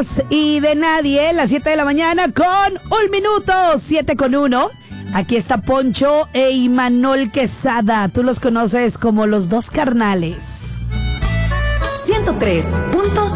más y de nadie, las 7 de la mañana con 1 minuto, 7:1. Aquí está Poncho e Imanol Quesada. Tú los conoces como los dos carnales. 103.5